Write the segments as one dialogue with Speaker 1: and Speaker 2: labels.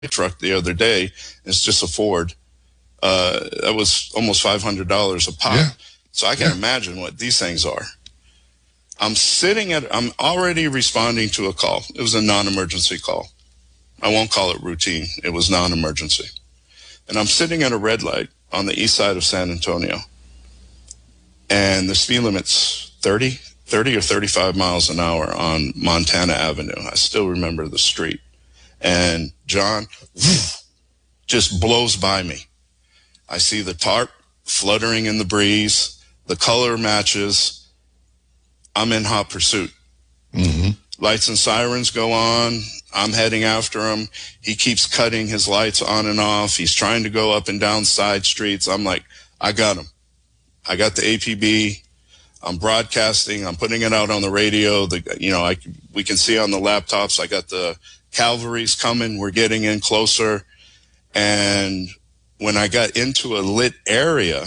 Speaker 1: truck the other day. It's just a Ford. That was almost $500 a pop. Yeah. So I can imagine what these things are. I'm already responding to a call. It was a non-emergency call. I won't call it routine. It was non-emergency. And I'm sitting at a red light on the east side of San Antonio. And the speed limit's 30 or 35 miles an hour on Montana Avenue. I still remember the street. And John just blows by me. I see the tarp fluttering in the breeze. The color matches. I'm in hot pursuit. Mm-hmm. Lights and sirens go on. I'm heading after him. He keeps cutting his lights on and off. He's trying to go up and down side streets. I'm like, I got him. I got the APB. I'm broadcasting. I'm putting it out on the radio. We can see on the laptops. I got the cavalry's coming. We're getting in closer. And when I got into a lit area,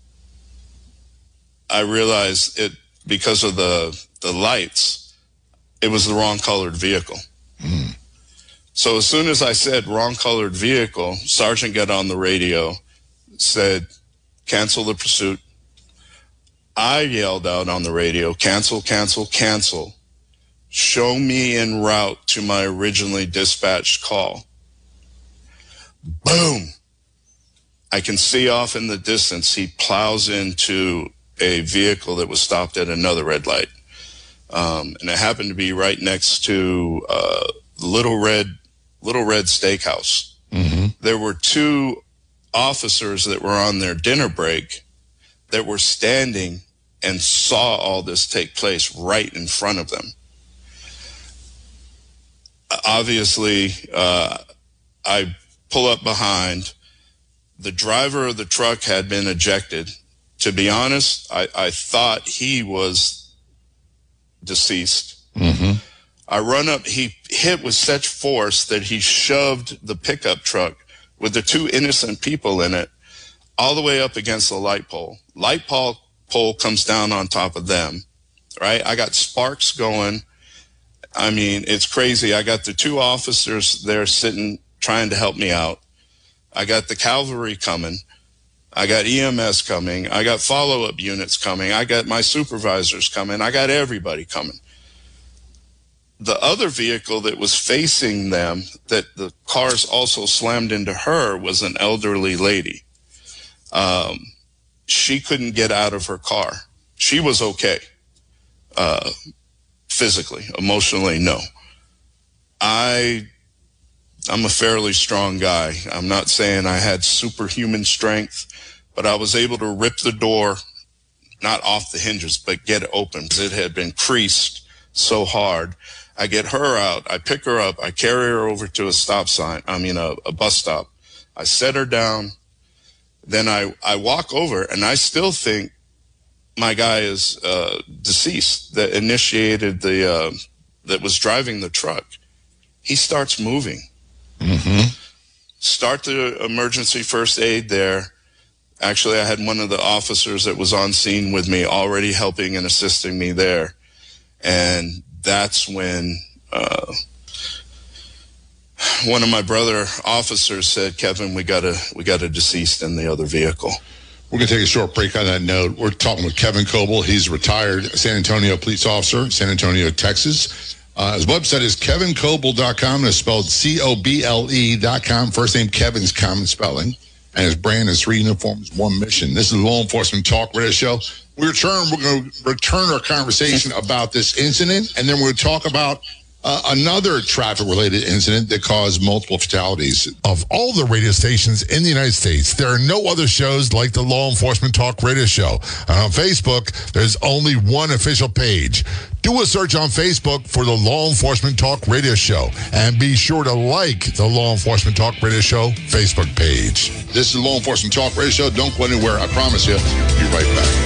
Speaker 1: I realized because of the lights, it was the wrong colored vehicle. Mm. So as soon as I said wrong colored vehicle, Sergeant got on the radio, said, cancel the pursuit. I yelled out on the radio, cancel, cancel, cancel. Show me en route to my originally dispatched call. Boom. I can see off in the distance, he plows into a vehicle that was stopped at another red light. And it happened to be right next to Little Red Steakhouse. Mm-hmm. There were two officers that were on their dinner break that were standing and saw all this take place right in front of them. Obviously, I pull up behind. The driver of the truck had been ejected. To be honest, I thought he was deceased. Mm-hmm. I run up. He hit with such force that he shoved the pickup truck with the two innocent people in it all the way up against the light pole. Light pole comes down on top of them, right? I got sparks going. I mean, it's crazy. I got the two officers there sitting, trying to help me out. I got the cavalry coming. I got EMS coming. I got follow-up units coming. I got my supervisors coming. I got everybody coming. The other vehicle that was facing them, that the cars also slammed into her, was an elderly lady. She couldn't get out of her car. She was okay. Physically, emotionally, no. I'm a fairly strong guy. I'm not saying I had superhuman strength, but I was able to rip the door, not off the hinges, but get it open. It had been creased so hard. I get her out. I pick her up. I carry her over to a bus stop. I set her down. Then I walk over, and I still think my guy is deceased, that initiated that was driving the truck. He starts moving. Mm-hmm. Start the emergency first aid there. Actually, I had one of the officers that was on scene with me already helping and assisting me there. And that's when one of my brother officers said, Kevin, we got a deceased in the other vehicle.
Speaker 2: We're going to take a short break on that note. We're talking with Kevin Coble. He's a retired San Antonio police officer, San Antonio, Texas. His website is kevincoble.com, and it's spelled COBLE.com. First name Kevin's common spelling, and his brand is 3 uniforms, 1 mission. This is the Law Enforcement Talk Radio Show. We're going to return our conversation about this incident, and then we're going to talk about another traffic-related incident that caused multiple fatalities. Of all the radio stations in the United States, there are no other shows like the Law Enforcement Talk Radio Show. And on Facebook, there's only one official page. Do a search on Facebook for the Law Enforcement Talk Radio Show, and be sure to like the Law Enforcement Talk Radio Show Facebook page. This is the Law Enforcement Talk Radio Show. Don't go anywhere. I promise you. Be right back.